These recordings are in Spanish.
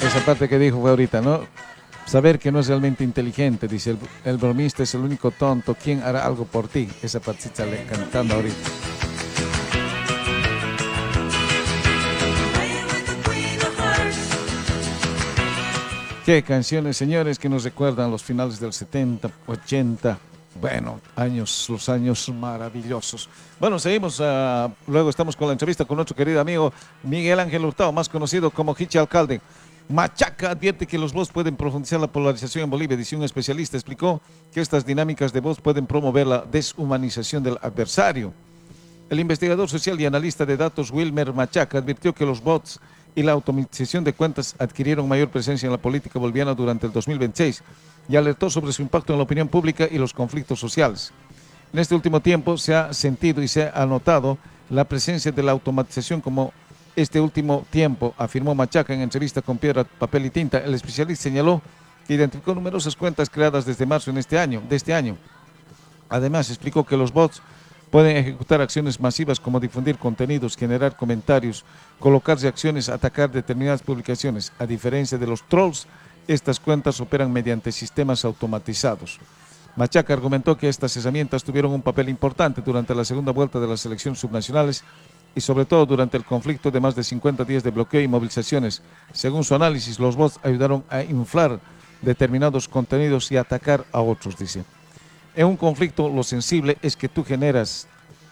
esa parte que dijo fue ahorita, ¿no? Saber que no es realmente inteligente, dice, el bromista es el único tonto, ¿quién hará algo por ti? Esa partecita le cantando ahorita. Qué canciones, señores, que nos recuerdan los finales del 70, 80, bueno, los años maravillosos. Bueno, seguimos, luego estamos con la entrevista con nuestro querido amigo Miguel Ángel Hurtado, más conocido como Hichi Alcalde. Machaca advierte que los bots pueden profundizar la polarización en Bolivia. Dice un especialista, explicó que estas dinámicas de bots pueden promover la deshumanización del adversario. El investigador social y analista de datos Wilmer Machaca advirtió que los bots y la automatización de cuentas adquirieron mayor presencia en la política boliviana durante el 2026 y alertó sobre su impacto en la opinión pública y los conflictos sociales. En este último tiempo se ha sentido y se ha notado la presencia de la automatización como este último tiempo, afirmó Machaca en entrevista con Piedra, Papel y Tinta. El especialista señaló que identificó numerosas cuentas creadas desde marzo de este año. Además, explicó que los bots pueden ejecutar acciones masivas como difundir contenidos, generar comentarios, colocar reacciones, atacar determinadas publicaciones. A diferencia de los trolls, estas cuentas operan mediante sistemas automatizados. Machaca argumentó que estas herramientas tuvieron un papel importante durante la segunda vuelta de las elecciones subnacionales y sobre todo durante el conflicto de más de 50 días de bloqueo y movilizaciones. Según su análisis, los bots ayudaron a inflar determinados contenidos y atacar a otros, dice. En un conflicto lo sensible es que tú generas,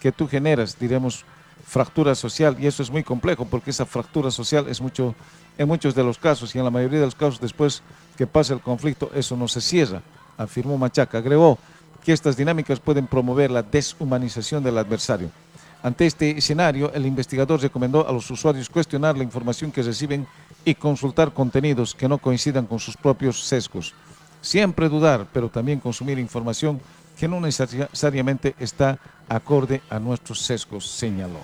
diremos, fractura social, y eso es muy complejo porque esa fractura social es en muchos de los casos y en la mayoría de los casos después que pasa el conflicto eso no se cierra, afirmó Machaca. Agregó que estas dinámicas pueden promover la deshumanización del adversario. Ante este escenario, el investigador recomendó a los usuarios cuestionar la información que reciben y consultar contenidos que no coincidan con sus propios sesgos. Siempre dudar, pero también consumir información que no necesariamente está acorde a nuestros sesgos, señaló.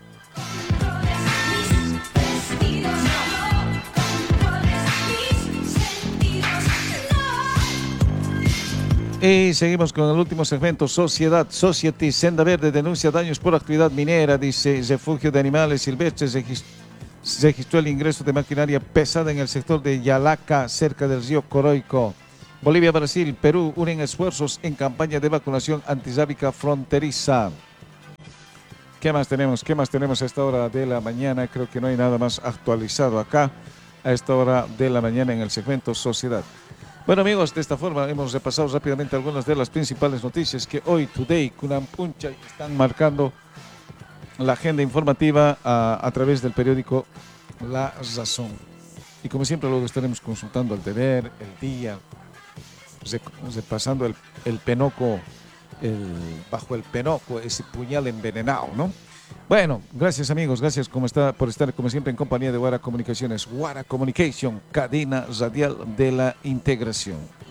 Y seguimos con el último segmento, Society. Senda Verde denuncia daños por actividad minera, dice refugio de animales silvestres. Registró el ingreso de maquinaria pesada en el sector de Yalaca, cerca del río Coroico. Bolivia, Brasil, Perú unen esfuerzos en campaña de vacunación antirrábica fronteriza. ¿Qué más tenemos? A esta hora de la mañana? Creo que no hay nada más actualizado acá a esta hora de la mañana en el segmento Sociedad. Bueno, amigos, de esta forma hemos repasado rápidamente algunas de las principales noticias que hoy, Today, Cunampuncha, están marcando la agenda informativa a través del periódico La Razón. Y como siempre luego estaremos consultando el deber, el día, repasando el penoco, bajo el penoco, ese puñal envenenado, ¿no? Bueno, gracias amigos, gracias por estar como siempre en compañía de Guara Comunicaciones. Guara Communication, cadena radial de la integración.